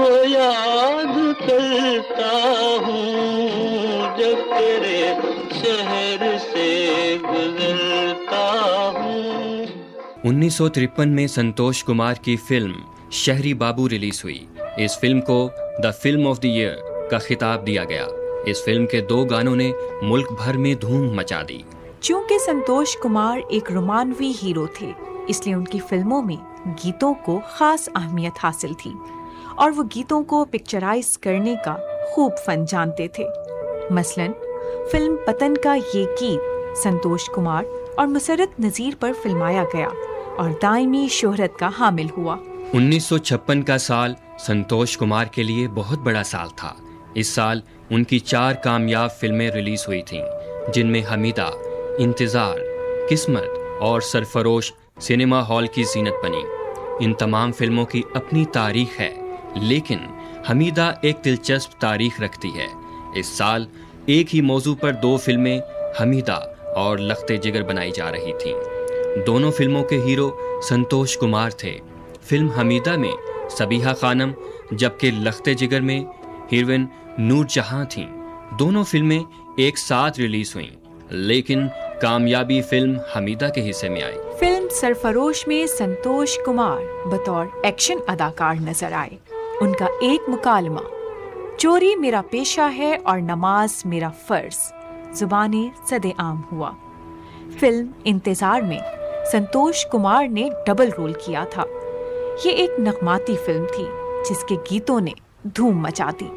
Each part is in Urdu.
یاد کرتا ہوں جب تیرے شہر سے گزرتا ہوں. 1953 میں سنتوش کمار کی فلم شہری بابو ریلیز ہوئی. اس فلم کو the film of the year کا خطاب دیا گیا. اس فلم کے 2 گانوں نے ملک بھر میں دھوم مچا دی. چونکہ سنتوش کمار ایک رومانوی ہیرو تھے، اس لیے ان کی فلموں میں گیتوں کو خاص اہمیت حاصل تھی اور وہ گیتوں کو پکچرائز کرنے کا خوب فن جانتے تھے. مثلاً فلم پتن کا یہ گیت سنتوش کمار اور مسرت نذیر پر فلمایا گیا اور دائمی شہرت کا حامل ہوا. 1956 کا سال سنتوش کمار کے لیے بہت بڑا سال تھا. اس سال ان کی 4 کامیاب فلمیں ریلیز ہوئی تھیں، جن میں حمیدہ، انتظار، قسمت اور سرفروش سنیما ہال کی زینت بنی. ان تمام فلموں کی اپنی تاریخ ہے، لیکن حمیدہ ایک دلچسپ تاریخ رکھتی ہے. اس سال ایک ہی موضوع پر 2 فلمیں حمیدہ اور لخت جگر بنائی جا رہی تھیں. دونوں فلموں کے ہیرو سنتوش کمار تھے. فلم حمیدہ میں سبیحہ خانم جبکہ لخت جگر میں ہیروئن نور جہاں تھیں. دونوں فلمیں ایک ساتھ ریلیز ہوئیں، لیکن کامیابی فلم حمیدہ کے حصے میں آئی. فلم سرفروش میں سنتوش کمار بطور ایکشن اداکار نظر آئے. ان کا ایک مکالمہ چوری میرا پیشہ ہے اور نماز میرا فرض زبانیں صد عام ہوا. فلم انتظار میں سنتوش کمار نے ڈبل رول کیا تھا. یہ ایک نغماتی فلم تھی جس کے گیتوں نے دھوم مچا دی.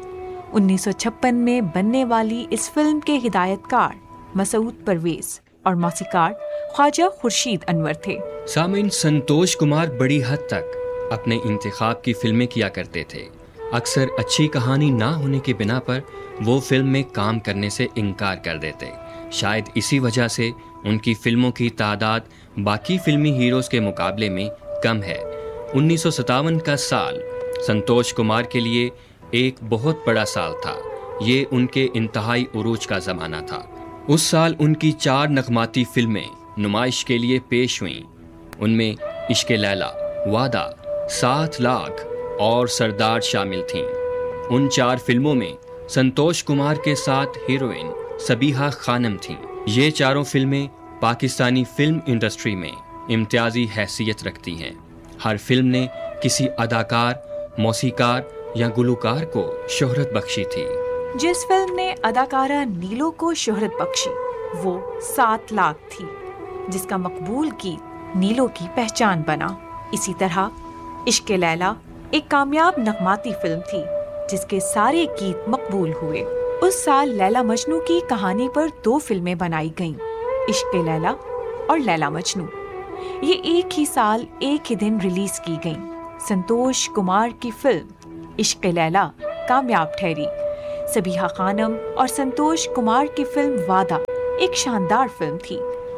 1956 میں بننے والی اس فلم کے ہدایت کار مسعود پرویز اور موسیقار خواجہ خورشید انور تھے. سامعین، سنتوش کمار بڑی حد تک اپنے انتخاب کی فلمیں کیا کرتے تھے. اکثر اچھی کہانی نہ ہونے کی بنا پر وہ فلم میں کام کرنے سے انکار کر دیتے. شاید اسی وجہ سے ان کی فلموں کی تعداد باقی فلمی ہیروز کے مقابلے میں کم ہے. 1957 کا سال سنتوش کمار کے لیے ایک بہت بڑا سال تھا. یہ ان کے انتہائی عروج کا زمانہ تھا. اس سال ان کی 4 نغماتی فلمیں نمائش کے لیے پیش ہوئیں. ان میں عشق لیلا، وعدہ، 7 لاکھ اور سردار شامل تھیں. ان 4 فلموں میں سنتوش کمار کے ساتھ ہیروئن سبیحہ خانم تھیں. یہ چاروں فلمیں پاکستانی فلم انڈسٹری میں امتیازی حیثیت رکھتی ہیں. ہر فلم نے کسی اداکار، موسیقار یا گلوکار کو شہرت بخشی تھی. جس فلم نے اداکارہ نیلو کو شہرت بخشی وہ 7 لاکھ تھی، جس کا مقبول گیت نیلو کی پہچان بنا. اسی طرح عشق لیلا ایک کامیاب نغماتی فلم تھی جس کے سارے گیت مقبول ہوئے. اس سال لیلا مجنو کی کہانی پر 2 فلمیں بنائی گئیں، عشق لیلا اور لیلا مجنو. یہ ایک ہی سال ایک ہی دن ریلیز کی گئیں. سنتوش کمار کی فلم عشق لیلا کامیاب ٹھہری. سبیحہ خانم اور سنتوش کمار کی فلم وعدہ ایک شاندار فلم تھی.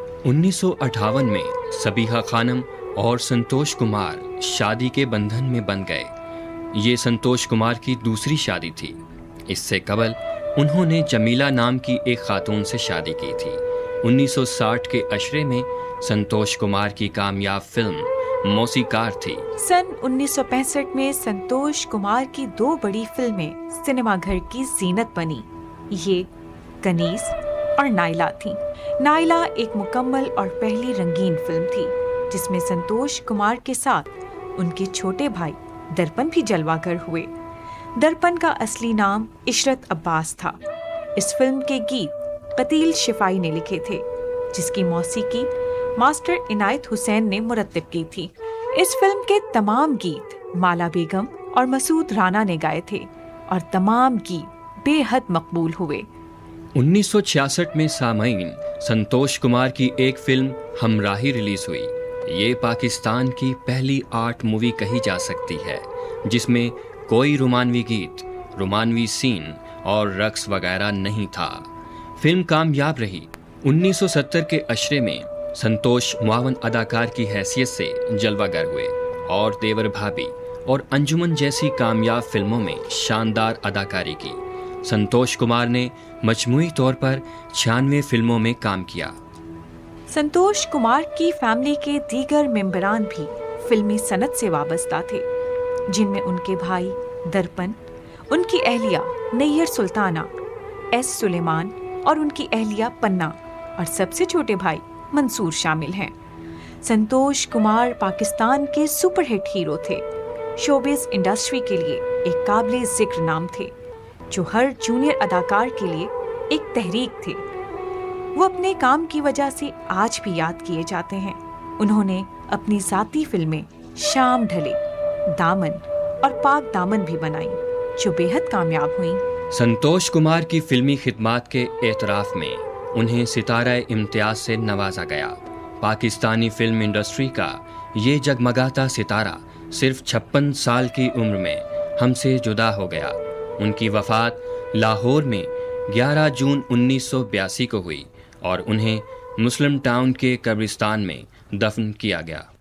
1958 میں سبیحہ خانم اور سنتوش کمار شادی کے بندھن میں بندھ گئے. یہ سنتوش کمار کی دوسری شادی تھی. اس سے قبل انہوں نے جمیلہ نام کی ایک خاتون سے شادی کی تھی. 1960 کے عشرے میں سنتوش کمار کی کامیاب فلم موسیقار تھی. سن 1965 میں سنتوش کمار کی 2 بڑی فلمیں سنیما گھر کی زینت بنی. یہ کنیز اور نائلہ تھیں. نائلہ ایک مکمل اور پہلی رنگین فلم تھی جس میں سنتوش کمار کے ساتھ ان کے چھوٹے بھائی درپن بھی جلوہ گر ہوئے. درپن کا اصلی نام عشرت عباس تھا. اس فلم کے گیت قتیل شفائی نے لکھے تھے جس کی موسیقی ماسٹر عنایت حسین نے مرتب کی تھی. اس فلم کے تمام گیت مالا بیگم اور مسعود رانا نے گائے تھے اور تمام گیت بے حد مقبول ہوئے. 1966 میں سامعین سنتوش کمار کی ایک فلم ہمراہی ریلیز ہوئی. یہ پاکستان کی پہلی آرٹ مووی کہی جا سکتی ہے جس میں کوئی رومانوی گیت، رومانوی سین اور رقص وغیرہ نہیں تھا. فلم کامیاب رہی. 1970 کے عشرے میں سنتوش معاون اداکار کی حیثیت سے جلوہ گر ہوئے اور دیور بھابھی اور انجمن جیسی کامیاب فلموں میں شاندار اداکاری کی. سنتوش کمار نے مجموعی طور پر 96 فلموں میں کام کیا. سنتوش کمار کی فیملی کے دیگر ممبران بھی فلمی صنعت سے وابستہ تھے، جن میں ان کے بھائی درپن، ان کی اہلیہ نییر سلطانہ ایس سلیمان اور ان کی اہلیہ پنہ اور سب سے چھوٹے بھائی منصور شامل ہیں۔ سنتوش کمار پاکستان کے سپر ہٹ ہیرو تھے، شوبز انڈسٹری کے لیے ایک قابل ذکر نام تھے جو ہر جونیئر اداکار کے لیے ایک تحریک تھے۔ وہ اپنے کام کی وجہ سے آج بھی یاد کیے جاتے ہیں۔ انہوں نے اپنی ذاتی فلمیں شام ڈھلے، دامن اور پاک دامن بھی بنائیں جو بے حد کامیاب ہوئیں۔ سنتوش کمار کی فلمی خدمات کے اعتراف میں انہیں ستارہ امتیاز سے نوازا گیا۔ پاکستانی فلم انڈسٹری کا یہ جگمگاتا ستارہ صرف 56 سال کی عمر میں ہم سے جدا ہو گیا۔ ان کی وفات لاہور میں 11 جون 1982 کو ہوئی اور انہیں مسلم ٹاؤن کے قبرستان میں دفن کیا گیا۔